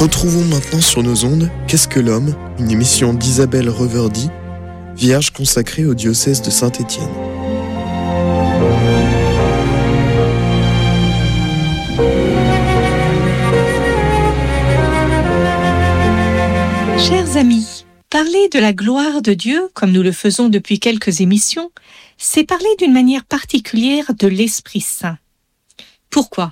Retrouvons maintenant sur nos ondes Qu'est-ce que l'homme, une émission d'Isabelle Reverdy, vierge consacrée au diocèse de Saint-Étienne. Chers amis, parler de la gloire de Dieu, comme nous le faisons depuis quelques émissions, c'est parler d'une manière particulière de l'Esprit Saint. Pourquoi ?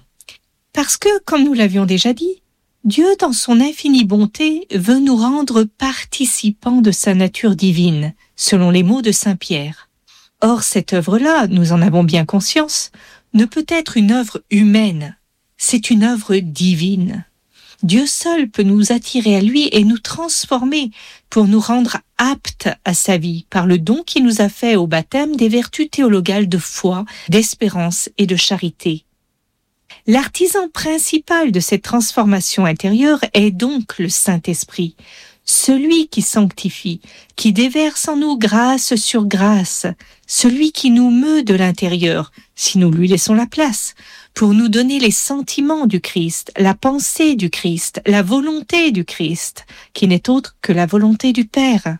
Parce que, comme nous l'avions déjà dit, Dieu, dans son infinie bonté, veut nous rendre participants de sa nature divine, selon les mots de saint Pierre. Or, cette œuvre-là, nous en avons bien conscience, ne peut être une œuvre humaine, c'est une œuvre divine. Dieu seul peut nous attirer à lui et nous transformer pour nous rendre aptes à sa vie par le don qu'il nous a fait au baptême des vertus théologales de foi, d'espérance et de charité. L'artisan principal de cette transformation intérieure est donc le Saint-Esprit, celui qui sanctifie, qui déverse en nous grâce sur grâce, celui qui nous meut de l'intérieur, si nous lui laissons la place, pour nous donner les sentiments du Christ, la pensée du Christ, la volonté du Christ, qui n'est autre que la volonté du Père.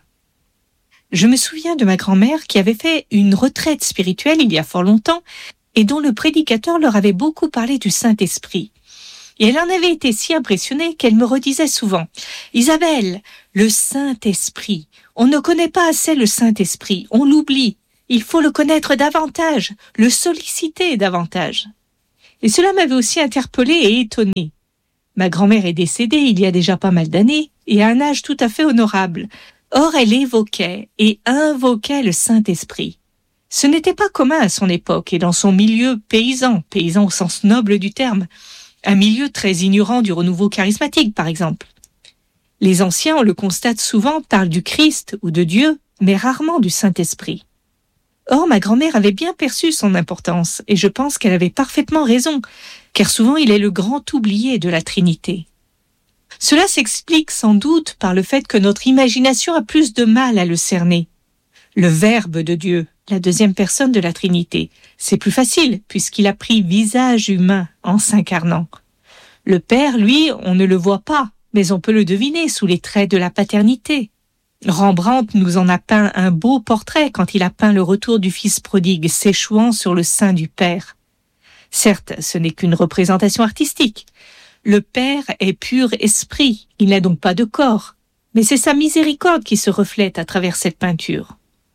Je me souviens de ma grand-mère qui avait fait une retraite spirituelle il y a fort longtemps et dont le prédicateur leur avait beaucoup parlé du Saint-Esprit. Et elle en avait été si impressionnée qu'elle me redisait souvent « Isabelle, le Saint-Esprit, on ne connaît pas assez le Saint-Esprit, on l'oublie, il faut le connaître davantage, le solliciter davantage. » Et cela m'avait aussi interpellée et étonnée. Ma grand-mère est décédée il y a déjà pas mal d'années et à un âge tout à fait honorable. Or, elle évoquait et invoquait le Saint-Esprit. Ce n'était pas commun à son époque et dans son milieu paysan au sens noble du terme, un milieu très ignorant du renouveau charismatique par exemple. Les anciens, on le constate souvent, parlent du Christ ou de Dieu, mais rarement du Saint-Esprit. Or, ma grand-mère avait bien perçu son importance et je pense qu'elle avait parfaitement raison, car souvent il est le grand oublié de la Trinité. Cela s'explique sans doute par le fait que notre imagination a plus de mal à le cerner. Le Verbe de Dieu, la deuxième personne de la Trinité, c'est plus facile puisqu'il a pris visage humain en s'incarnant. Le Père, lui, on ne le voit pas, mais on peut le deviner sous les traits de la paternité. Rembrandt nous en a peint un beau portrait quand il a peint le retour du fils prodigue s'échouant sur le sein du Père. Certes, ce n'est qu'une représentation artistique. Le Père est pur esprit, il n'a donc pas de corps, mais c'est sa miséricorde qui se reflète à travers cette peinture.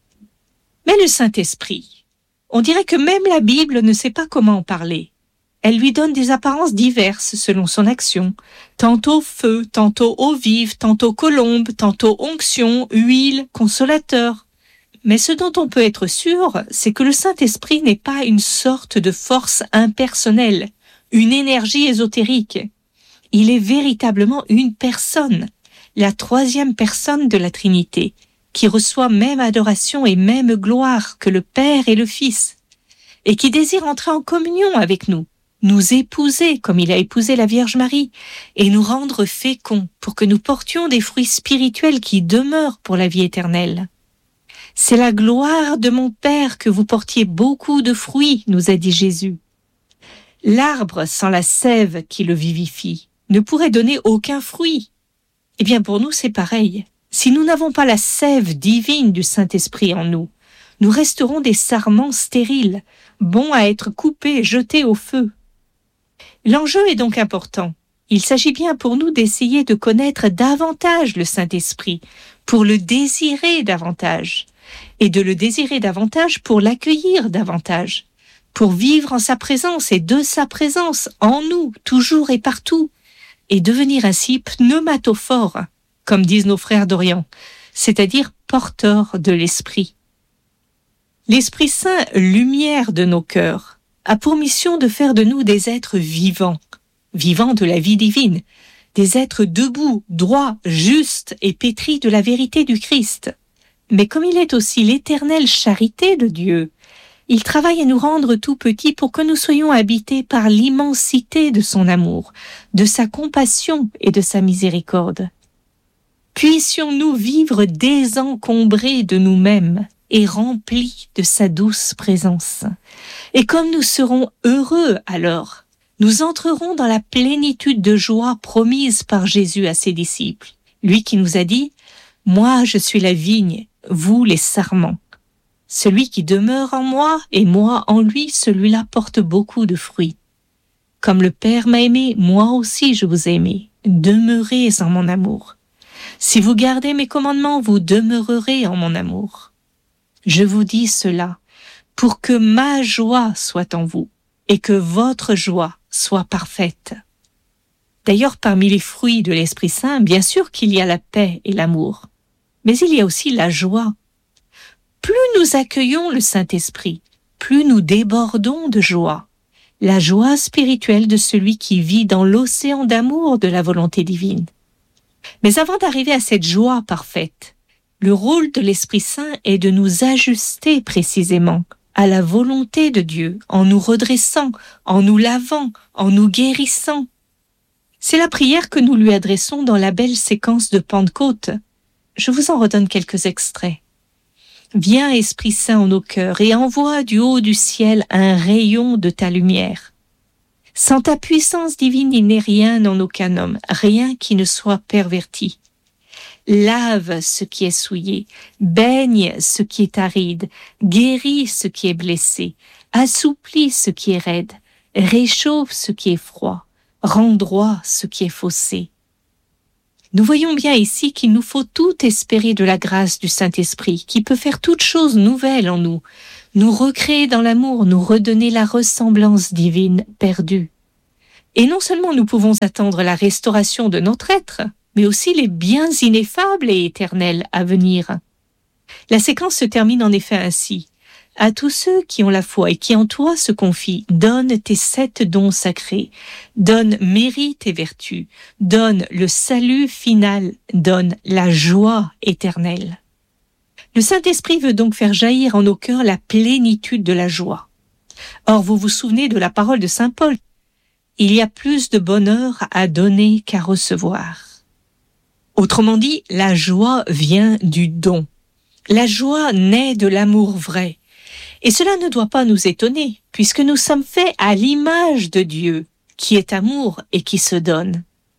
Mais le Saint-Esprit, on dirait que même la Bible ne sait pas comment en parler. Elle lui donne des apparences diverses selon son action, tantôt feu, tantôt eau vive, tantôt colombe, tantôt onction, huile, consolateur. Mais ce dont on peut être sûr, c'est que le Saint-Esprit n'est pas une sorte de force impersonnelle, une énergie ésotérique. Il est véritablement une personne, la troisième personne de la Trinité, qui reçoit même adoration et même gloire que le Père et le Fils, et qui désire entrer en communion avec nous, nous épouser comme il a épousé la Vierge Marie, et nous rendre féconds pour que nous portions des fruits spirituels qui demeurent pour la vie éternelle. C'est la gloire de mon Père que vous portiez beaucoup de fruits, nous a dit Jésus. L'arbre sans la sève qui le vivifie ne pourrait donner aucun fruit. Eh bien pour nous c'est pareil. Si nous n'avons pas la sève divine du Saint-Esprit en nous, nous resterons des sarments stériles, bons à être coupés et jetés au feu. L'enjeu est donc important. Il s'agit bien pour nous d'essayer de connaître davantage le Saint-Esprit, pour le désirer davantage, et de le désirer davantage pour l'accueillir davantage, pour vivre en sa présence et de sa présence, en nous, toujours et partout, et devenir ainsi pneumatophore, comme disent nos frères d'Orient, c'est-à-dire porteur de l'Esprit. L'Esprit Saint, lumière de nos cœurs, a pour mission de faire de nous des êtres vivants, vivants de la vie divine, des êtres debout, droits, justes et pétris de la vérité du Christ. Mais comme il est aussi l'éternelle charité de Dieu, il travaille à nous rendre tout petits pour que nous soyons habités par l'immensité de son amour, de sa compassion et de sa miséricorde. Puissions-nous vivre désencombrés de nous-mêmes et remplis de sa douce présence. Et comme nous serons heureux alors, nous entrerons dans la plénitude de joie promise par Jésus à ses disciples. Lui qui nous a dit « Moi, je suis la vigne, vous les sarments. Celui qui demeure en moi et moi en lui, celui-là porte beaucoup de fruits. Comme le Père m'a aimé, moi aussi je vous ai aimé. Demeurez en mon amour. Si vous gardez mes commandements, vous demeurerez en mon amour. Je vous dis cela pour que ma joie soit en vous et que votre joie soit parfaite. » D'ailleurs, parmi les fruits de l'Esprit Saint, bien sûr qu'il y a la paix et l'amour, mais il y a aussi la joie. Plus nous accueillons le Saint-Esprit, plus nous débordons de joie. La joie spirituelle de celui qui vit dans l'océan d'amour de la volonté divine. Mais avant d'arriver à cette joie parfaite, le rôle de l'Esprit Saint est de nous ajuster précisément à la volonté de Dieu, en nous redressant, en nous lavant, en nous guérissant. C'est la prière que nous lui adressons dans la belle séquence de Pentecôte. Je vous en redonne quelques extraits. Viens, Esprit Saint, en nos cœurs et envoie du haut du ciel un rayon de ta lumière. Sans ta puissance divine, il n'est rien en aucun homme, rien qui ne soit perverti. Lave ce qui est souillé, baigne ce qui est aride, guéris ce qui est blessé, assouplis ce qui est raide, réchauffe ce qui est froid, rends droit ce qui est faussé. Nous voyons bien ici qu'il nous faut tout espérer de la grâce du Saint-Esprit, qui peut faire toutes choses nouvelles en nous, nous recréer dans l'amour, nous redonner la ressemblance divine perdue. Et non seulement nous pouvons attendre la restauration de notre être, mais aussi les biens ineffables et éternels à venir. La séquence se termine en effet ainsi. À tous ceux qui ont la foi et qui en toi se confient, donne tes 7 dons sacrés, donne mérite et vertu, donne le salut final, donne la joie éternelle. Le Saint-Esprit veut donc faire jaillir en nos cœurs la plénitude de la joie. Or, vous vous souvenez de la parole de Saint Paul. Il y a plus de bonheur à donner qu'à recevoir. Autrement dit, la joie vient du don. La joie naît de l'amour vrai. Et cela ne doit pas nous étonner, puisque nous sommes faits à l'image de Dieu, qui est amour et qui se donne.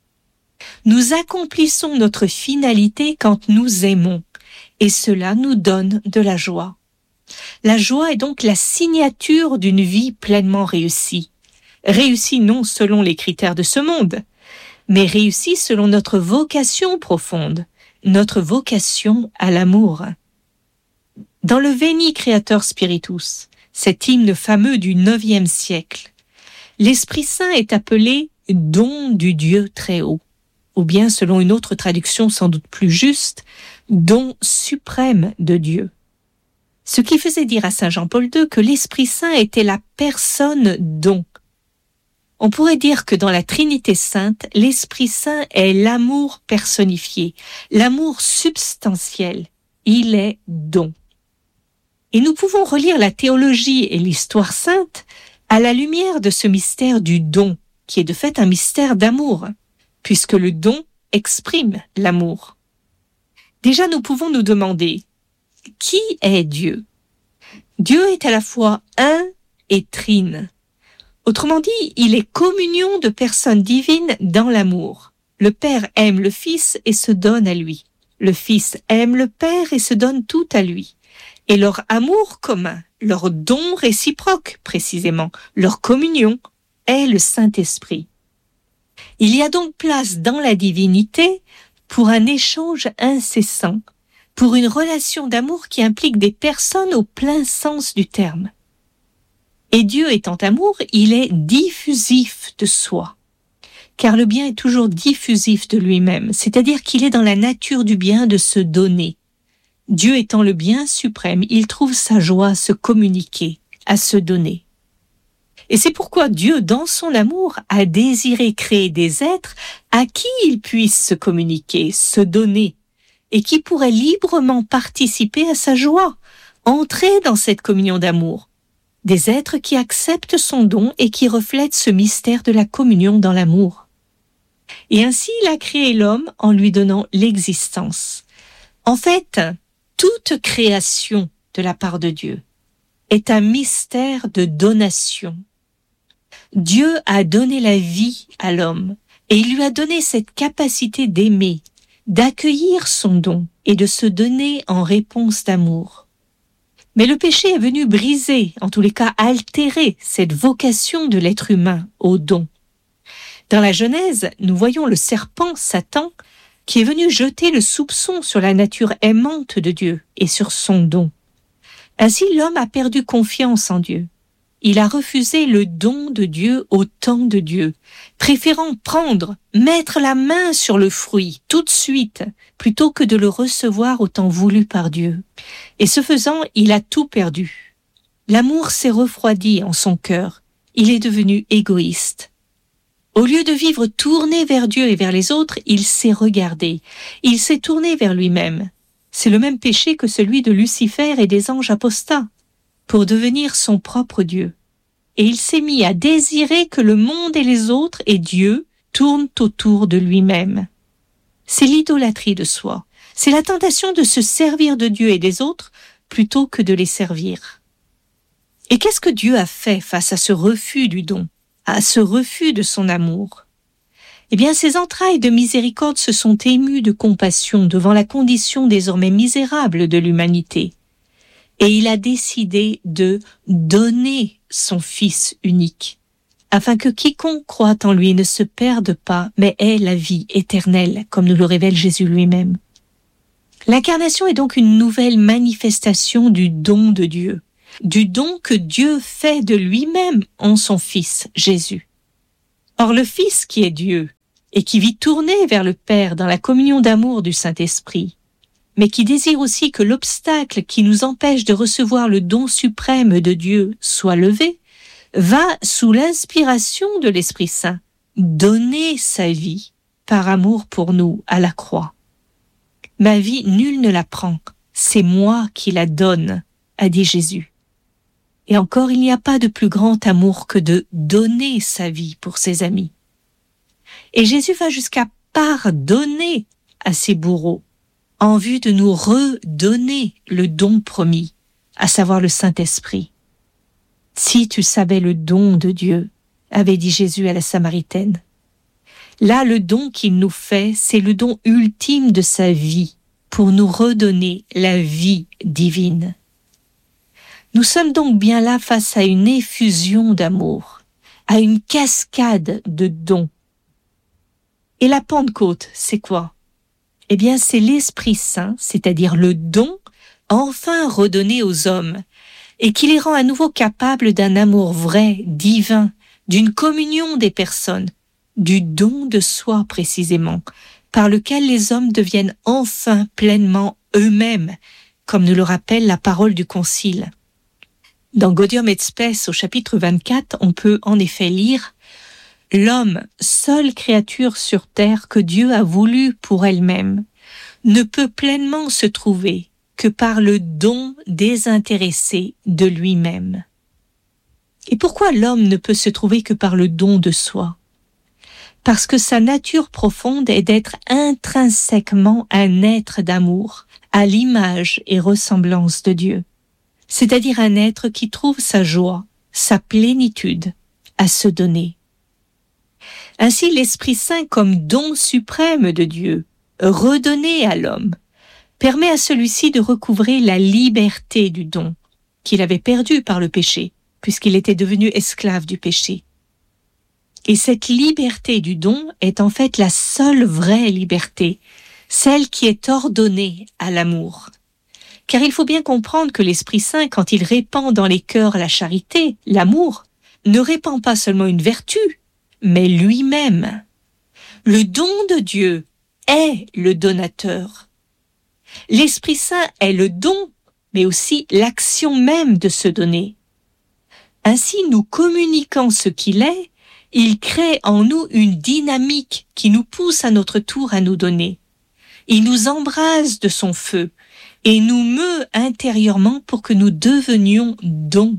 Nous accomplissons notre finalité quand nous aimons, et cela nous donne de la joie. La joie est donc la signature d'une vie pleinement réussie. Réussie non selon les critères de ce monde, mais réussie selon notre vocation profonde, notre vocation à l'amour. Dans le Veni Creator Spiritus, cet hymne fameux du IXe siècle, l'Esprit Saint est appelé « don du Dieu très haut », ou bien, selon une autre traduction sans doute plus juste, « don suprême de Dieu ». Ce qui faisait dire à Saint Jean-Paul II que l'Esprit Saint était la personne don. On pourrait dire que dans la Trinité Sainte, l'Esprit Saint est l'amour personnifié, l'amour substantiel. Il est don. Et nous pouvons relire la théologie et l'histoire sainte à la lumière de ce mystère du don, qui est de fait un mystère d'amour, puisque le don exprime l'amour. Déjà, nous pouvons nous demander, qui est Dieu ? Dieu est à la fois un et trine. Autrement dit, il est communion de personnes divines dans l'amour. Le Père aime le Fils et se donne à lui. Le Fils aime le Père et se donne tout à lui. Et leur amour commun, leur don réciproque précisément, leur communion, est le Saint-Esprit. Il y a donc place dans la divinité pour un échange incessant, pour une relation d'amour qui implique des personnes au plein sens du terme. Et Dieu étant amour, il est diffusif de soi, car le bien est toujours diffusif de lui-même, c'est-à-dire qu'il est dans la nature du bien de se donner. Dieu étant le bien suprême, il trouve sa joie à se communiquer, à se donner. Et c'est pourquoi Dieu, dans son amour, a désiré créer des êtres à qui il puisse se communiquer, se donner, et qui pourraient librement participer à sa joie, entrer dans cette communion d'amour. Des êtres qui acceptent son don et qui reflètent ce mystère de la communion dans l'amour. Et ainsi, il a créé l'homme en lui donnant l'existence. En fait, toute création de la part de Dieu est un mystère de donation. Dieu a donné la vie à l'homme et il lui a donné cette capacité d'aimer, d'accueillir son don et de se donner en réponse d'amour. Mais le péché est venu briser, en tous les cas altérer, cette vocation de l'être humain au don. Dans la Genèse, nous voyons le serpent Satan qui est venu jeter le soupçon sur la nature aimante de Dieu et sur son don. Ainsi, l'homme a perdu confiance en Dieu. Il a refusé le don de Dieu au temps de Dieu, préférant mettre la main sur le fruit tout de suite, plutôt que de le recevoir au temps voulu par Dieu. Et ce faisant, il a tout perdu. L'amour s'est refroidi en son cœur. Il est devenu égoïste. Au lieu de vivre tourné vers Dieu et vers les autres, il s'est regardé. Il s'est tourné vers lui-même. C'est le même péché que celui de Lucifer et des anges apostats, pour devenir son propre Dieu. Et il s'est mis à désirer que le monde et les autres et Dieu tournent autour de lui-même. C'est l'idolâtrie de soi. C'est la tentation de se servir de Dieu et des autres plutôt que de les servir. Et qu'est-ce que Dieu a fait face à ce refus du don, à ce refus de son amour? Eh bien, ses entrailles de miséricorde se sont émues de compassion devant la condition désormais misérable de l'humanité. Et il a décidé de donner son Fils unique, afin que quiconque croit en lui ne se perde pas, mais ait la vie éternelle, comme nous le révèle Jésus lui-même. L'incarnation est donc une nouvelle manifestation du don de Dieu, du don que Dieu fait de lui-même en son Fils, Jésus. Or, le Fils qui est Dieu, et qui vit tourné vers le Père dans la communion d'amour du Saint-Esprit, mais qui désire aussi que l'obstacle qui nous empêche de recevoir le don suprême de Dieu soit levé, va, sous l'inspiration de l'Esprit Saint, donner sa vie par amour pour nous à la croix. Ma vie, nul ne la prend, c'est moi qui la donne, a dit Jésus. Et encore, il n'y a pas de plus grand amour que de donner sa vie pour ses amis. Et Jésus va jusqu'à pardonner à ses bourreaux, en vue de nous redonner le don promis, à savoir le Saint-Esprit. Si tu savais le don de Dieu, avait dit Jésus à la Samaritaine. Là, le don qu'il nous fait, c'est le don ultime de sa vie, pour nous redonner la vie divine. Nous sommes donc bien là face à une effusion d'amour, à une cascade de dons. Et la Pentecôte, c'est quoi? Eh bien, c'est l'Esprit Saint, c'est-à-dire le don, enfin redonné aux hommes, et qui les rend à nouveau capables d'un amour vrai, divin, d'une communion des personnes, du don de soi précisément, par lequel les hommes deviennent enfin pleinement eux-mêmes, comme nous le rappelle la parole du Concile. Dans Gaudium et Spes, au chapitre 24, on peut en effet lire « L'homme, seule créature sur terre que Dieu a voulu pour elle-même, ne peut pleinement se trouver que par le don désintéressé de lui-même. » Et pourquoi l'homme ne peut se trouver que par le don de soi? Parce que sa nature profonde est d'être intrinsèquement un être d'amour, à l'image et ressemblance de Dieu. C'est-à-dire un être qui trouve sa joie, sa plénitude à se donner. Ainsi, l'Esprit Saint, comme don suprême de Dieu, redonné à l'homme, permet à celui-ci de recouvrer la liberté du don, qu'il avait perdue par le péché, puisqu'il était devenu esclave du péché. Et cette liberté du don est en fait la seule vraie liberté, celle qui est ordonnée à l'amour. Car il faut bien comprendre que l'Esprit Saint, quand il répand dans les cœurs la charité, l'amour, ne répand pas seulement une vertu, mais lui-même. Le don de Dieu est le donateur. L'Esprit Saint est le don, mais aussi l'action même de se donner. Ainsi, nous communiquant ce qu'il est, il crée en nous une dynamique qui nous pousse à notre tour à nous donner. Il nous embrase de son feu et nous meut intérieurement pour que nous devenions dons.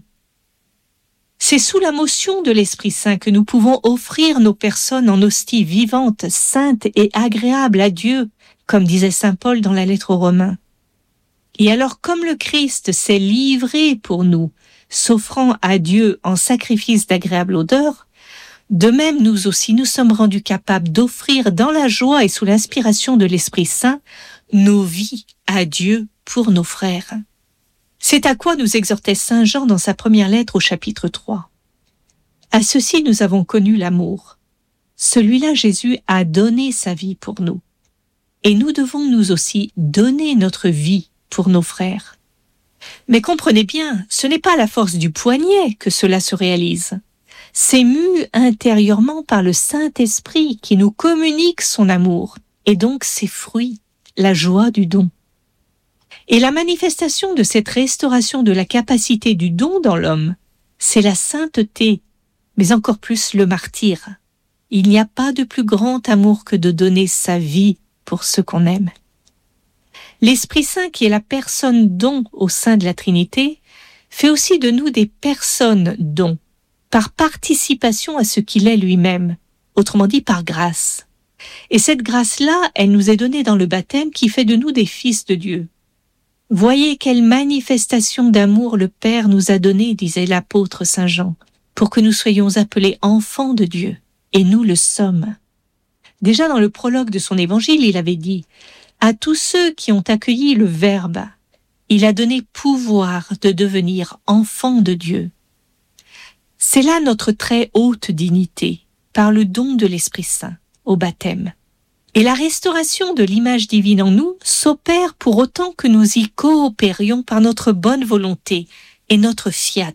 C'est sous la motion de l'Esprit Saint que nous pouvons offrir nos personnes en hostie vivante, sainte et agréable à Dieu, comme disait saint Paul dans la lettre aux Romains. Et alors, comme le Christ s'est livré pour nous, s'offrant à Dieu en sacrifice d'agréable odeur, De même, nous aussi, nous sommes rendus capables d'offrir dans la joie et sous l'inspiration de l'Esprit Saint nos vies à Dieu pour nos frères. C'est à quoi nous exhortait Saint Jean dans sa première lettre au chapitre 3. À ceci, nous avons connu l'amour. Celui-là, Jésus a donné sa vie pour nous. Et nous devons nous aussi donner notre vie pour nos frères. Mais comprenez bien, ce n'est pas à la force du poignet que cela se réalise. C'est mu intérieurement par le Saint-Esprit qui nous communique son amour, et donc ses fruits, la joie du don. Et la manifestation de cette restauration de la capacité du don dans l'homme, c'est la sainteté, mais encore plus le martyre. Il n'y a pas de plus grand amour que de donner sa vie pour ceux qu'on aime. L'Esprit Saint, qui est la personne don au sein de la Trinité, fait aussi de nous des personnes don, par participation à ce qu'il est lui-même, autrement dit par grâce. Et cette grâce-là, elle nous est donnée dans le baptême qui fait de nous des fils de Dieu. Voyez quelle manifestation d'amour le Père nous a donnée, disait l'apôtre Saint Jean, pour que nous soyons appelés enfants de Dieu, et nous le sommes. Déjà dans le prologue de son évangile, il avait dit « À tous ceux qui ont accueilli le Verbe, il a donné pouvoir de devenir enfants de Dieu. » C'est là notre très haute dignité, par le don de l'Esprit Saint, au baptême. Et la restauration de l'image divine en nous s'opère pour autant que nous y coopérions par notre bonne volonté et notre fiat.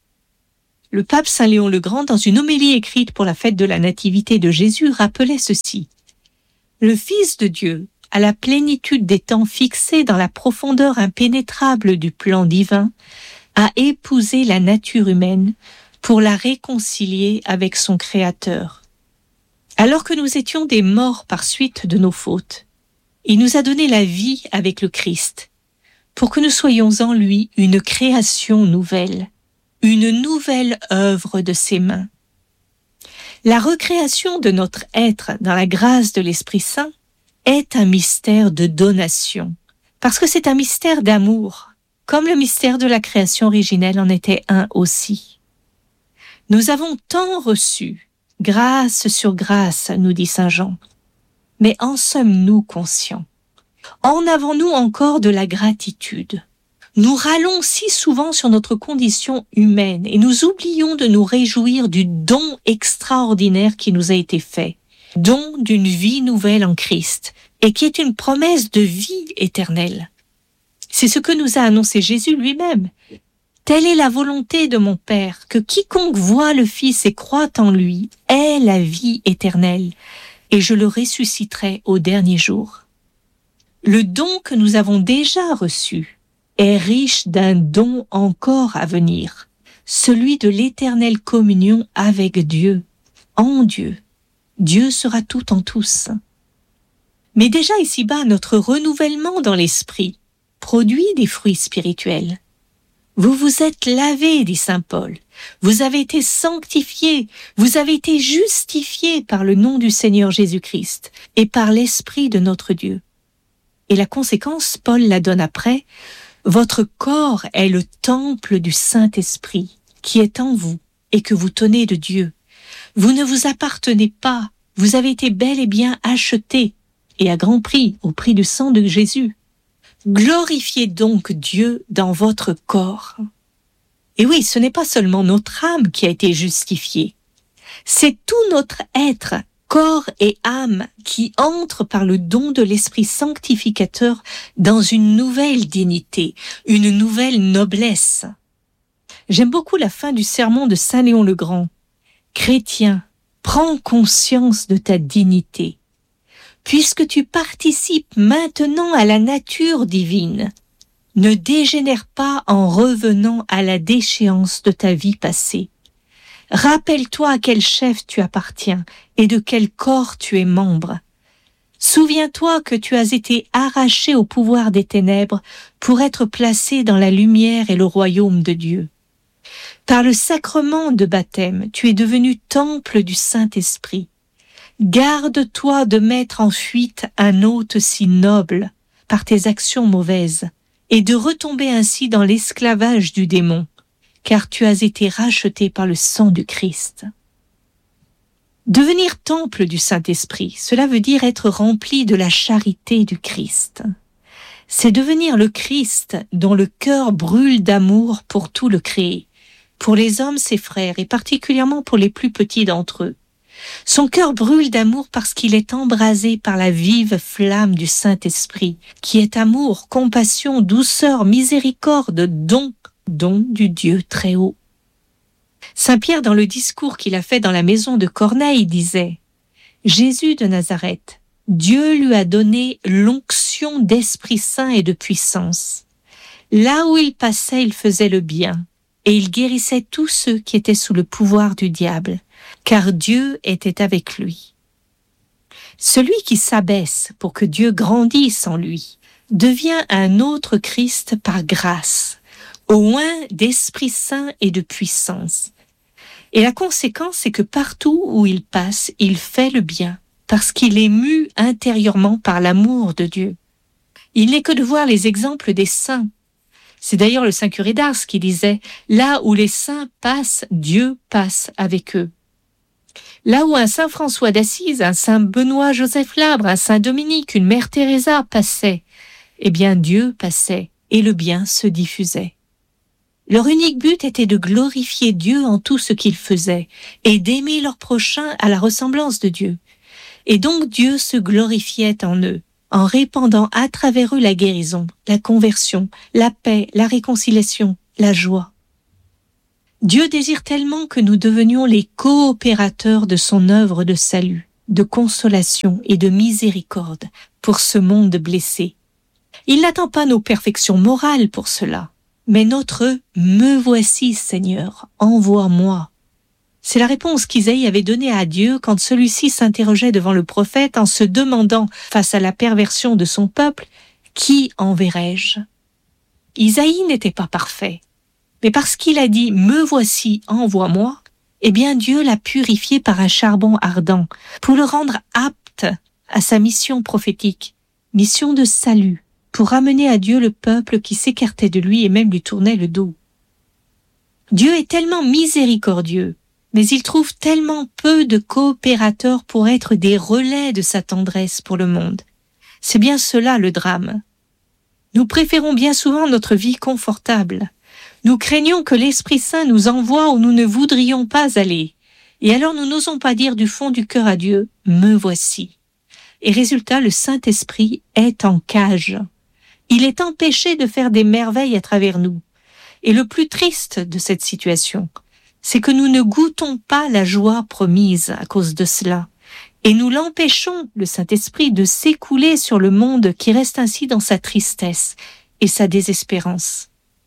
Le pape Saint Léon le Grand, dans une homélie écrite pour la fête de la Nativité de Jésus, rappelait ceci. Le Fils de Dieu, à la plénitude des temps fixés dans la profondeur impénétrable du plan divin, a épousé la nature humaine pour la réconcilier avec son Créateur. Alors que nous étions des morts par suite de nos fautes, il nous a donné la vie avec le Christ, pour que nous soyons en lui une création nouvelle, une nouvelle œuvre de ses mains. La recréation de notre être dans la grâce de l'Esprit Saint est un mystère de donation, parce que c'est un mystère d'amour, comme le mystère de la création originelle en était un aussi. Nous avons tant reçu, grâce sur grâce, nous dit Saint Jean. Mais en sommes-nous conscients? En avons-nous encore de la gratitude? Nous râlons si souvent sur notre condition humaine et nous oublions de nous réjouir du don extraordinaire qui nous a été fait, don d'une vie nouvelle en Christ, et qui est une promesse de vie éternelle. C'est ce que nous a annoncé Jésus lui-même. Telle est la volonté de mon Père, que quiconque voit le Fils et croit en lui ait la vie éternelle, et je le ressusciterai au dernier jour. Le don que nous avons déjà reçu est riche d'un don encore à venir, celui de l'éternelle communion avec Dieu, en Dieu. Dieu sera tout en tous. Mais déjà ici-bas, notre renouvellement dans l'esprit produit des fruits spirituels. Vous vous êtes lavés, dit saint Paul. Vous avez été sanctifiés, vous avez été justifiés par le nom du Seigneur Jésus-Christ et par l'Esprit de notre Dieu. Et la conséquence, Paul la donne après, votre corps est le temple du Saint-Esprit qui est en vous et que vous tenez de Dieu. Vous ne vous appartenez pas, vous avez été bel et bien achetés et à grand prix, au prix du sang de Jésus. Glorifiez donc Dieu dans votre corps. Et oui, ce n'est pas seulement notre âme qui a été justifiée. C'est tout notre être, corps et âme, qui entre par le don de l'Esprit sanctificateur dans une nouvelle dignité, une nouvelle noblesse. J'aime beaucoup la fin du sermon de saint Léon le Grand. Chrétien, prends conscience de ta dignité. Puisque tu participes maintenant à la nature divine, ne dégénère pas en revenant à la déchéance de ta vie passée. Rappelle-toi à quel chef tu appartiens et de quel corps tu es membre. Souviens-toi que tu as été arraché au pouvoir des ténèbres pour être placé dans la lumière et le royaume de Dieu. Par le sacrement de baptême, tu es devenu temple du Saint-Esprit. Garde-toi de mettre en fuite un hôte si noble par tes actions mauvaises et de retomber ainsi dans l'esclavage du démon, car tu as été racheté par le sang du Christ. Devenir temple du Saint-Esprit, cela veut dire être rempli de la charité du Christ. C'est devenir le Christ dont le cœur brûle d'amour pour tout le créé, pour les hommes ses frères et particulièrement pour les plus petits d'entre eux. Son cœur brûle d'amour parce qu'il est embrasé par la vive flamme du Saint-Esprit, qui est amour, compassion, douceur, miséricorde, don du Dieu très haut. Saint Pierre, dans le discours qu'il a fait dans la maison de Corneille, disait « Jésus de Nazareth, Dieu lui a donné l'onction d'Esprit Saint et de puissance. Là où il passait, il faisait le bien, et il guérissait tous ceux qui étaient sous le pouvoir du diable, car Dieu était avec lui. Celui qui s'abaisse pour que Dieu grandisse en lui devient un autre Christ par grâce, oint d'Esprit Saint et de puissance. Et la conséquence, c'est que partout où il passe, il fait le bien, parce qu'il est mu intérieurement par l'amour de Dieu. Il n'est que de voir les exemples des saints. C'est d'ailleurs le saint curé d'Ars qui disait « Là où les saints passent, Dieu passe avec eux ». Là où un saint François d'Assise, un saint Benoît-Joseph Labre, un saint Dominique, une mère Teresa passaient, eh bien Dieu passait et le bien se diffusait. Leur unique but était de glorifier Dieu en tout ce qu'ils faisaient et d'aimer leur prochain à la ressemblance de Dieu. Et donc Dieu se glorifiait en eux, en répandant à travers eux la guérison, la conversion, la paix, la réconciliation, la joie. Dieu désire tellement que nous devenions les coopérateurs de son œuvre de salut, de consolation et de miséricorde pour ce monde blessé. Il n'attend pas nos perfections morales pour cela, mais notre « Me voici, Seigneur, envoie-moi ». C'est la réponse qu'Isaïe avait donnée à Dieu quand celui-ci s'interrogeait devant le prophète en se demandant, face à la perversion de son peuple, « Qui enverrai-je » Isaïe n'était pas parfait, mais parce qu'il a dit « Me voici, envoie-moi », eh bien Dieu l'a purifié par un charbon ardent pour le rendre apte à sa mission prophétique, mission de salut, pour ramener à Dieu le peuple qui s'écartait de lui et même lui tournait le dos. Dieu est tellement miséricordieux, mais il trouve tellement peu de coopérateurs pour être des relais de sa tendresse pour le monde. C'est bien cela le drame. Nous préférons bien souvent notre vie confortable. Nous craignons que l'Esprit Saint nous envoie où nous ne voudrions pas aller. Et alors nous n'osons pas dire du fond du cœur à Dieu, « Me voici ». Et résultat, le Saint-Esprit est en cage. Il est empêché de faire des merveilles à travers nous. Et le plus triste de cette situation, c'est que nous ne goûtons pas la joie promise à cause de cela. Et nous l'empêchons, le Saint-Esprit, de s'écouler sur le monde qui reste ainsi dans sa tristesse et sa désespérance.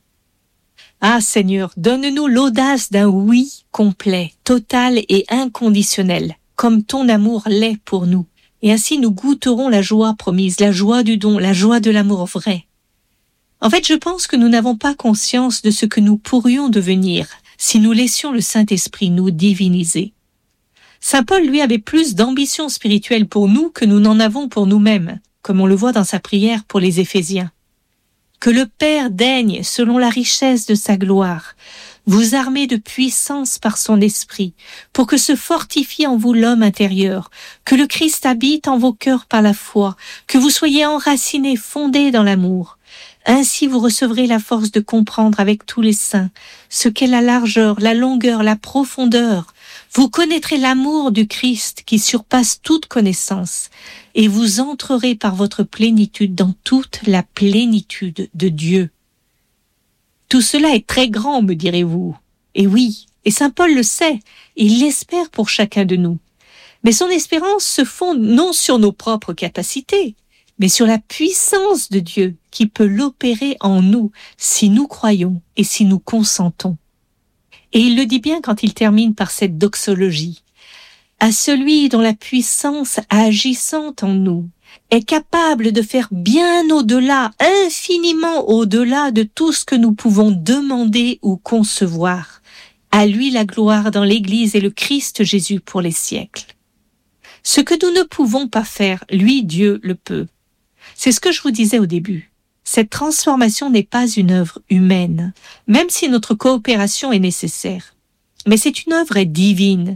Ah Seigneur, donne-nous l'audace d'un oui complet, total et inconditionnel, comme ton amour l'est pour nous. Et ainsi nous goûterons la joie promise, la joie du don, la joie de l'amour vrai. En fait, je pense que nous n'avons pas conscience de ce que nous pourrions devenir si nous laissions le Saint-Esprit nous diviniser. Saint Paul, lui, avait plus d'ambition spirituelle pour nous que nous n'en avons pour nous-mêmes, comme on le voit dans sa prière pour les Éphésiens. Que le Père daigne, selon la richesse de sa gloire, vous armer de puissance par son esprit, pour que se fortifie en vous l'homme intérieur, que le Christ habite en vos cœurs par la foi, que vous soyez enracinés, fondés dans l'amour. Ainsi vous recevrez la force de comprendre avec tous les saints ce qu'est la largeur, la longueur, la profondeur. Vous connaîtrez l'amour du Christ qui surpasse toute connaissance, et vous entrerez par votre plénitude dans toute la plénitude de Dieu. Tout cela est très grand, me direz-vous. Et oui, et saint Paul le sait, il l'espère pour chacun de nous. Mais son espérance se fonde non sur nos propres capacités, mais sur la puissance de Dieu qui peut l'opérer en nous si nous croyons et si nous consentons. Et il le dit bien quand il termine par cette doxologie. À celui dont la puissance agissante en nous est capable de faire bien au-delà, infiniment au-delà de tout ce que nous pouvons demander ou concevoir. À lui la gloire dans l'Église et le Christ Jésus pour les siècles. Ce que nous ne pouvons pas faire, lui, Dieu, le peut. C'est ce que je vous disais au début. Cette transformation n'est pas une œuvre humaine, même si notre coopération est nécessaire. Mais c'est une œuvre divine,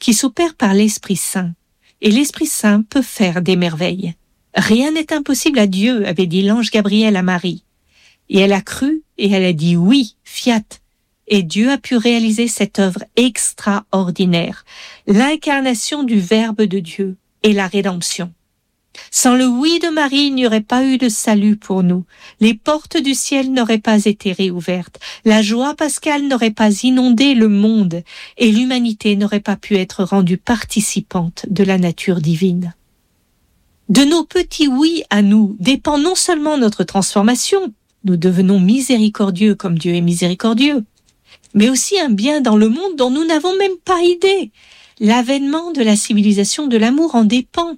qui s'opère par l'Esprit Saint. Et l'Esprit Saint peut faire des merveilles. Rien n'est impossible à Dieu, avait dit l'ange Gabriel à Marie. Et elle a cru et elle a dit oui, fiat. Et Dieu a pu réaliser cette œuvre extraordinaire, l'incarnation du Verbe de Dieu et la rédemption. Sans le oui de Marie, il n'y aurait pas eu de salut pour nous. Les portes du ciel n'auraient pas été réouvertes. La joie pascale n'aurait pas inondé le monde et l'humanité n'aurait pas pu être rendue participante de la nature divine. De nos petits oui à nous dépend non seulement notre transformation, nous devenons miséricordieux comme Dieu est miséricordieux, mais aussi un bien dans le monde dont nous n'avons même pas idée. L'avènement de la civilisation de l'amour en dépend.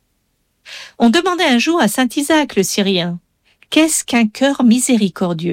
On demandait un jour à saint Isaac le Syrien, qu'est-ce qu'un cœur miséricordieux ?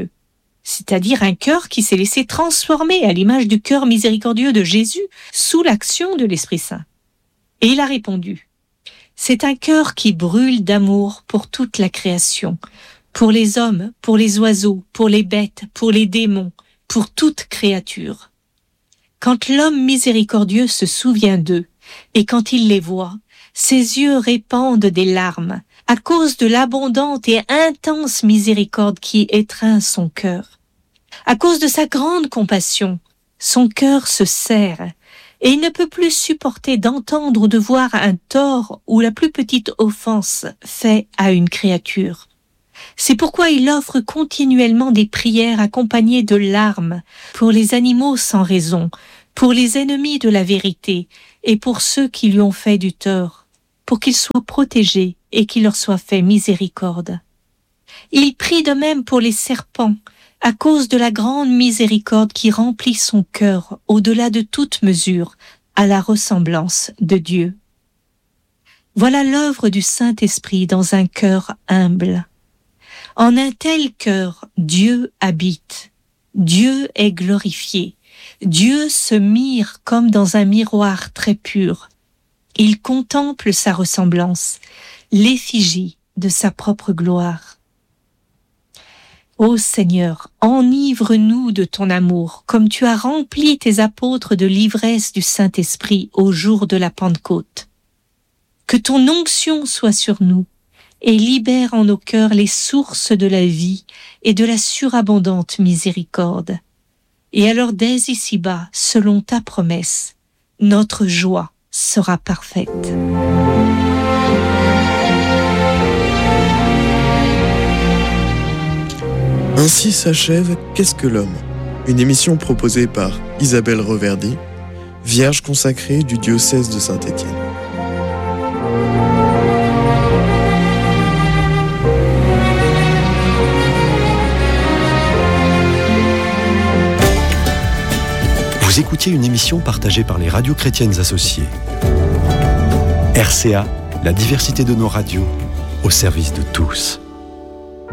C'est-à-dire un cœur qui s'est laissé transformer à l'image du cœur miséricordieux de Jésus sous l'action de l'Esprit Saint. Et il a répondu, c'est un cœur qui brûle d'amour pour toute la création, pour les hommes, pour les oiseaux, pour les bêtes, pour les démons, pour toute créature. Quand l'homme miséricordieux se souvient d'eux, et quand il les voit, ses yeux répandent des larmes, à cause de l'abondante et intense miséricorde qui étreint son cœur. À cause de sa grande compassion, son cœur se serre, et il ne peut plus supporter d'entendre ou de voir un tort ou la plus petite offense fait à une créature. C'est pourquoi il offre continuellement des prières accompagnées de larmes pour les animaux sans raison, pour les ennemis de la vérité et pour ceux qui lui ont fait du tort, pour qu'ils soient protégés et qu'il leur soit fait miséricorde. Il prie de même pour les serpents, à cause de la grande miséricorde qui remplit son cœur au-delà de toute mesure, à la ressemblance de Dieu. Voilà l'œuvre du Saint-Esprit dans un cœur humble. En un tel cœur, Dieu habite, Dieu est glorifié, Dieu se mire comme dans un miroir très pur. Il contemple sa ressemblance, l'effigie de sa propre gloire. Ô Seigneur, enivre-nous de ton amour, comme tu as rempli tes apôtres de l'ivresse du Saint-Esprit au jour de la Pentecôte. Que ton onction soit sur nous, et libère en nos cœurs les sources de la vie et de la surabondante miséricorde. Et alors dès ici-bas, selon ta promesse, notre joie sera parfaite. Ainsi s'achève Qu'est-ce que l'homme ? Une émission proposée par Isabelle Reverdy, vierge consacrée du diocèse de Saint-Étienne. Vous écoutiez une émission partagée par les radios chrétiennes associées. RCA, la diversité de nos radios, au service de tous.